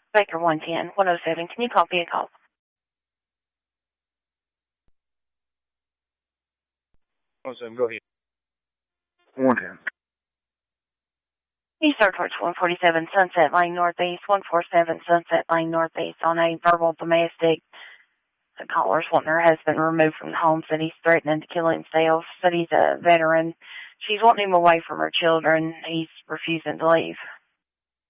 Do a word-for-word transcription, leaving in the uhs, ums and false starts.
Baker one ten, one oh seven. Can you copy a call? one oh seven, go ahead. one ten. East Airport one forty-seven, Sunset Lane Northeast, one forty-seven, Sunset Lane Northeast, on a verbal domestic. The caller's wanting her husband removed from the home, said he's threatening to kill himself, said he's a veteran. She's wanting him away from her children. He's refusing to leave.